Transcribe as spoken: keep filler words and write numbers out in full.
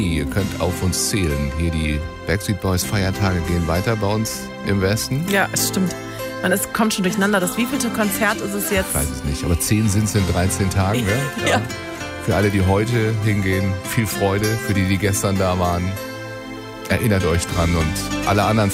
Ihr könnt auf uns zählen. Hier die Backstreet Boys Feiertage gehen weiter bei uns im Westen. Ja, es stimmt. Man, es kommt schon durcheinander. Das wievielte Konzert ist es jetzt? Ich weiß es nicht, aber zehn sind es in dreizehn Tagen. Ne? Ja. Ja. Für alle, die heute hingehen, viel Freude. Für die, die gestern da waren, erinnert euch dran. Und alle anderen